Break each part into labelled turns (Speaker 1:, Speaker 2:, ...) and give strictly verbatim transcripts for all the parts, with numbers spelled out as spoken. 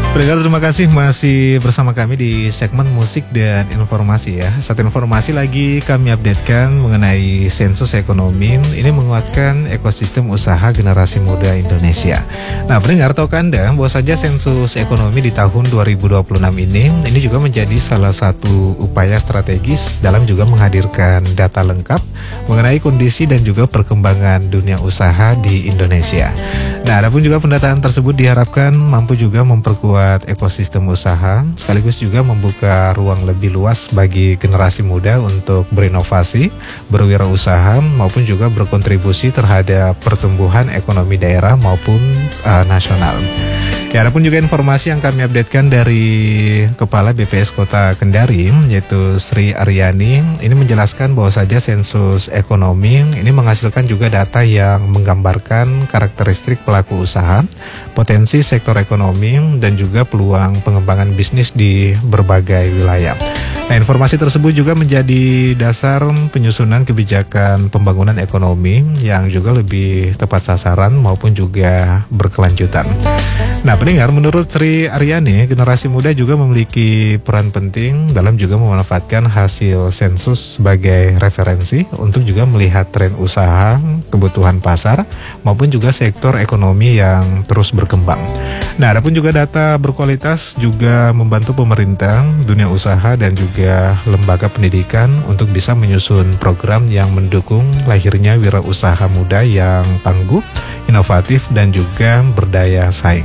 Speaker 1: Pendengar, terima kasih masih bersama kami di segmen musik dan informasi ya. Satu informasi lagi kami updatekan mengenai sensus ekonomi. Ini menguatkan ekosistem usaha generasi muda Indonesia. Nah, pendengar, tahukah Anda bahwa saja sensus ekonomi di tahun dua ribu dua puluh enam ini ini juga menjadi salah satu upaya strategis dalam juga menghadirkan data lengkap mengenai kondisi dan juga perkembangan dunia usaha di Indonesia. Nah, adapun juga pendataan tersebut diharapkan mampu juga memperkuat ekosistem usaha, sekaligus juga membuka ruang lebih luas bagi generasi muda untuk berinovasi, berwirausaha, maupun juga berkontribusi terhadap pertumbuhan ekonomi daerah maupun uh, nasional. Ya, adapun juga informasi yang kami updatekan dari Kepala B P S Kota Kendari, yaitu Sri Aryani, ini menjelaskan bahwa saja sensus ekonomi ini menghasilkan juga data yang menggambarkan karakteristik pelaku usaha, potensi sektor ekonomi, dan juga peluang pengembangan bisnis di berbagai wilayah. Nah, informasi tersebut juga menjadi dasar penyusunan kebijakan pembangunan ekonomi yang juga lebih tepat sasaran maupun juga berkelanjutan. Nah, pendengar, menurut Sri Aryani, generasi muda juga memiliki peran penting dalam juga memanfaatkan hasil sensus sebagai referensi untuk juga melihat tren usaha, kebutuhan pasar, maupun juga sektor ekonomi yang terus berkembang. Nah, adapun juga data berkualitas juga membantu pemerintah, dunia usaha, dan juga lembaga pendidikan untuk bisa menyusun program yang mendukung lahirnya wirausaha muda yang tangguh, inovatif, dan juga berdaya saing.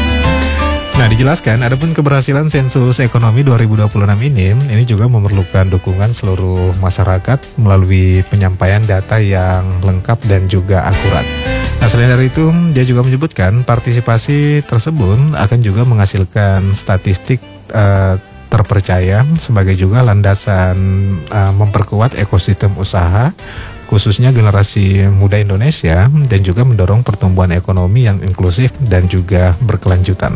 Speaker 1: Nah, dijelaskan adapun keberhasilan sensus ekonomi dua ribu dua puluh enam ini ini juga memerlukan dukungan seluruh masyarakat melalui penyampaian data yang lengkap dan juga akurat. Nah, selain dari itu, dia juga menyebutkan partisipasi tersebut akan juga menghasilkan statistik uh, terpercaya sebagai juga landasan uh, memperkuat ekosistem usaha, khususnya generasi muda Indonesia, dan juga mendorong pertumbuhan ekonomi yang inklusif dan juga berkelanjutan.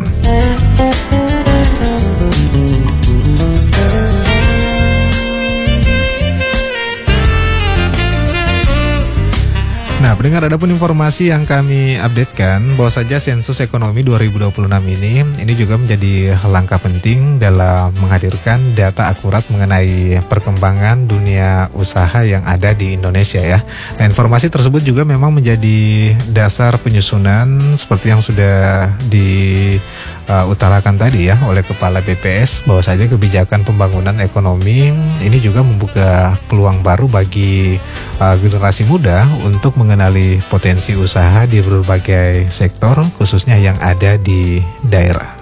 Speaker 1: Nah, pendengar, adapun informasi yang kami updatekan bahwa saja sensus ekonomi dua ribu dua puluh enam ini ini juga menjadi langkah penting dalam menghadirkan data akurat mengenai perkembangan dunia usaha yang ada di Indonesia ya. Nah, informasi tersebut juga memang menjadi dasar penyusunan seperti yang sudah diutarakan uh, tadi ya oleh Kepala B P S, bahwa saja kebijakan pembangunan ekonomi ini juga membuka peluang baru bagi uh, generasi muda untuk mengenali potensi usaha di berbagai sektor, khususnya yang ada di daerah.